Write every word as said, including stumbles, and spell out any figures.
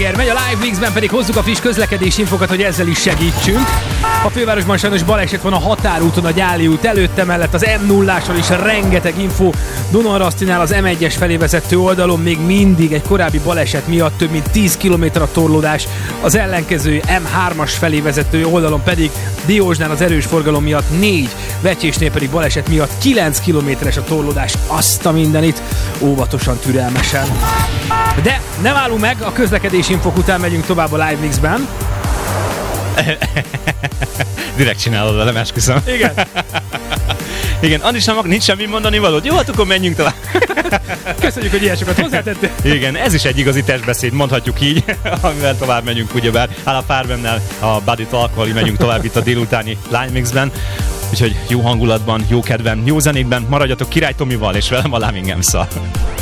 Player megy, a Live Mixben pedig hozzuk a friss közlekedési infokat, hogy ezzel is segítsünk. A fővárosban sajnos baleset van a határúton, a Gyáli út előtte, mellett az M nulláson is rengeteg info. Dunaharasztinál az M egyes felé vezető oldalon még mindig egy korábbi baleset miatt több mint tíz kilométer a torlódás, az ellenkező M hármas felé vezető oldalon pedig Diósnál az erős forgalom miatt négy, Vecsésnél pedig baleset miatt kilenc kilométeres a torlódás. Azt a mindenit, óvatosan, türelmesen. De nem állunk meg, a közlekedési infok után megyünk tovább a Live Mixben. Direkt csinálod velem, esküszöm. Igen. Igen, Andrisnak nincs semmi mondani valód. Jó, hát akkor menjünk tovább. Köszönjük, hogy ilyen sokat hozzátettél. Igen, ez is egy igazi testbeszéd, mondhatjuk így, amivel tovább megyünk, ugyebár. Áll a Farbennel, a Body Talkkal megyünk tovább itt a délutáni Live Mixben. Úgyhogy jó hangulatban, jó kedven, jó zenékben maradjatok Király Tomival és velem a Loving Emsz-szal.